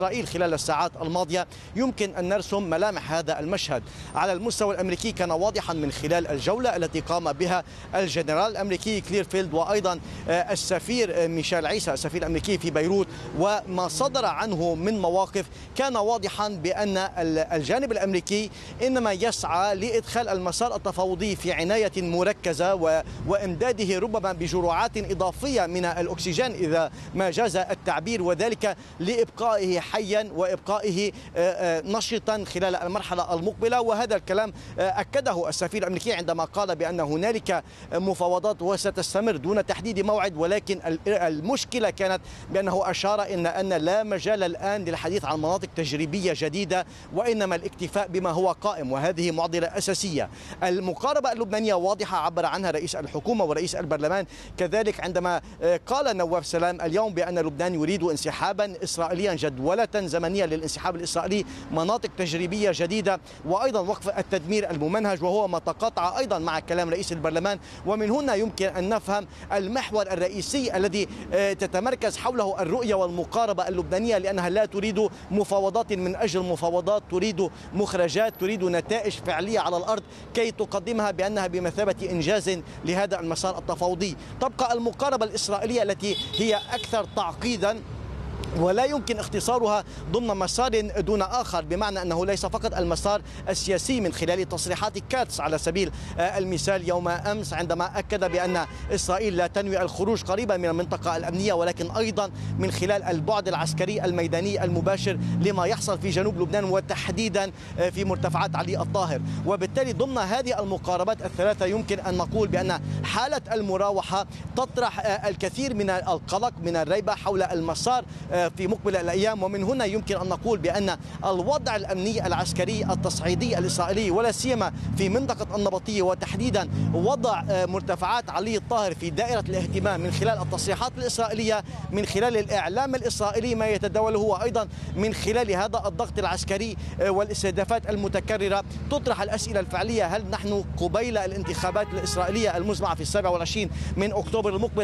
إسرائيل خلال الساعات الماضية يمكن أن نرسم ملامح هذا المشهد. على المستوى الأمريكي كان واضحا من خلال الجولة التي قام بها الجنرال الأمريكي كليرفيلد وأيضا السفير ميشيل عيسى السفير الأمريكي في بيروت، وما صدر عنه من مواقف كان واضحا بأن الجانب الأمريكي إنما يسعى لإدخال المسار التفاوضي في عناية مركزة وإمداده ربما بجرعات إضافية من الأكسجين إذا ما جاز التعبير، وذلك لإبقائه حيا وإبقائه نشطا خلال المرحلة المقبلة. وهذا الكلام أكده السفير الأمريكي عندما قال بأن هنالك مفاوضات وستستمر دون تحديد موعد، ولكن المشكلة كانت بأنه أشار أن لا مجال الآن للحديث عن مناطق تجريبية جديدة، وإنما الاكتفاء بما هو قائم، وهذه معضلة أساسية. المقاربة اللبنانية واضحة عبر عنها رئيس الحكومة ورئيس البرلمان كذلك عندما قال نواف سلام اليوم بأن لبنان يريد انسحابا إسرائيليا جدولة زمنية للانسحاب الإسرائيلي، مناطق تجريبية جديدة، وأيضا وقف التدمير الممنهج، وهو ما تقاطع أيضا مع كلام رئيس البرلمان. ومن هنا يمكن أن نفهم المحور الرئيسي الذي تتمركز حوله الرؤية والمقاربة اللبنانية، لأنها لا تريد مفاوضات من أجل مفاوضات، تريد مخرجات، تريد نتائج فعلية على الأرض كي تقدمها بأنها بمثابة إنجاز لهذا المسار التفاوضي. تبقى المقاربة الإسرائيلية التي هي أكثر تعقيدا، ولا يمكن اختصارها ضمن مسار دون آخر، بمعنى أنه ليس فقط المسار السياسي من خلال تصريحات كاتس على سبيل المثال يوم أمس عندما أكد بأن إسرائيل لا تنوي الخروج قريبا من المنطقة الأمنية، ولكن أيضا من خلال البعد العسكري الميداني المباشر لما يحصل في جنوب لبنان وتحديدا في مرتفعات علي الطاهر. وبالتالي ضمن هذه المقاربات الثلاثة يمكن أن نقول بأن حالة المراوحة تطرح الكثير من القلق من الريبة حول المسار في مقبل الأيام. ومن هنا يمكن أن نقول بأن الوضع الأمني العسكري التصعيدي الإسرائيلي ولا سيما في منطقة النبطية وتحديدا وضع مرتفعات علي الطاهر في دائرة الاهتمام من خلال التصريحات الإسرائيلية، من خلال الإعلام الإسرائيلي ما يتداوله، وأيضا من خلال هذا الضغط العسكري والاستهدافات المتكررة. تطرح الأسئلة الفعلية: هل نحن قبيل الانتخابات الإسرائيلية المزمعة في 27 من أكتوبر المقبل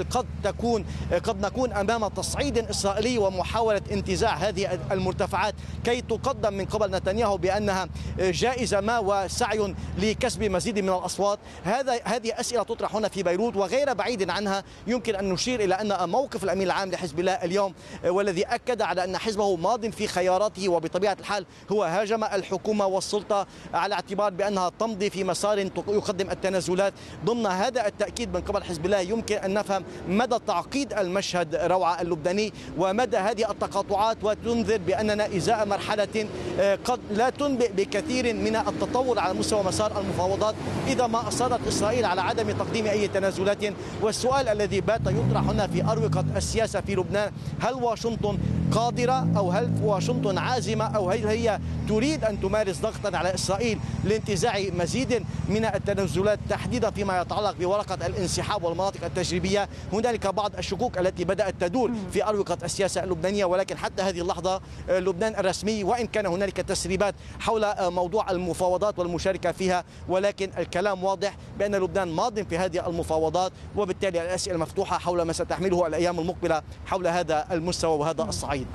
قد نكون أمام تصعيد إسرائيلي ومحاولة انتزاع هذه المرتفعات كي تقدم من قبل نتنياهو بأنها جائزة ما وسعي لكسب مزيد من الأصوات؟ هذه أسئلة تطرح هنا في بيروت. وغير بعيد عنها يمكن أن نشير إلى أن موقف الأمين العام لحزب الله اليوم، والذي أكد على أن حزبه ماض في خياراته، وبطبيعة الحال هو هاجم الحكومة والسلطة على اعتبار بأنها تمضي في مسار يقدم التنازلات. ضمن هذا التأكيد من قبل حزب الله يمكن أن نفهم مدى تعقيد المشهد روعة اللبناني ومدى هذه التقاطعات، وتنذر بأننا إزاء مرحلة قد لا تنبئ بكثير من التطور على مستوى مسار المفاوضات إذا ما أصرت إسرائيل على عدم تقديم أي تنازلات. والسؤال الذي بات يطرح هنا في أروقة السياسة في لبنان: هل واشنطن قادرة أو هل واشنطن عازمة أو هل هي تريد أن تمارس ضغطا على إسرائيل لانتزاع مزيد من التنازلات تحديدا فيما يتعلق بورقة الانسحاب والمناطق التجريبية؟ هنالك بعض الشكوك التي بدأت تدور في أروقة السياسة اللبنانية، ولكن حتى هذه اللحظة لبنان الرسمي، وإن كان هنالك تسريبات حول موضوع المفاوضات والمشاركة فيها، ولكن الكلام واضح بأن لبنان ماض في هذه المفاوضات، وبالتالي الأسئلة مفتوحة حول ما ستحمله الأيام المقبلة حول هذا المستوى وهذا الصعيد.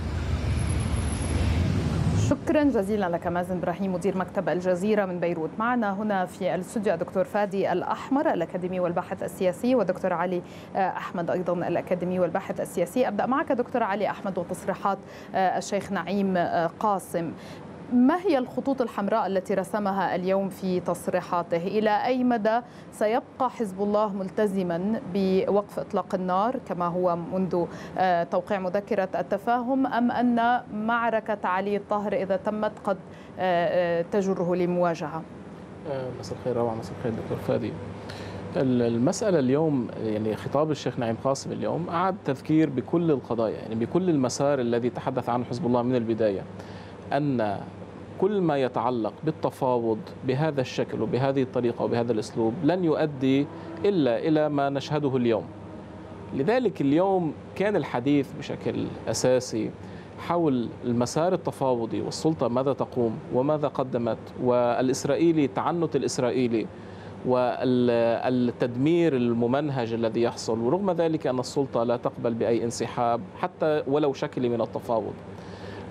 شكرا جزيلا لك مازن إبراهيم مدير مكتب الجزيرة من بيروت. معنا هنا في الاستوديو الدكتور فادي الأحمر الأكاديمي والباحث السياسي، والدكتور علي أحمد أيضا الأكاديمي والباحث السياسي. أبدأ معك دكتور علي أحمد وتصريحات الشيخ نعيم قاسم. ما هي الخطوط الحمراء التي رسمها اليوم في تصريحاته؟ إلى أي مدى سيبقى حزب الله ملتزما بوقف إطلاق النار كما هو منذ توقيع مذكرة التفاهم، أم أن معركة علي الطاهر إذا تمت قد تجره لمواجهة؟ مساء الخير روعة. مساء الخير دكتور فادي. المسألة اليوم يعني خطاب الشيخ نعيم قاسم اليوم أعاد تذكير بكل القضايا، يعني بكل المسار الذي تحدث عنه حزب الله من البداية، أن كل ما يتعلق بالتفاوض بهذا الشكل وبهذه الطريقة وبهذا الأسلوب لن يؤدي إلا إلى ما نشهده اليوم. لذلك اليوم كان الحديث بشكل أساسي حول المسار التفاوضي والسلطة ماذا تقوم وماذا قدمت، والإسرائيلي التعنت الإسرائيلي والتدمير الممنهج الذي يحصل، ورغم ذلك أن السلطة لا تقبل بأي انسحاب حتى ولو شكل من التفاوض.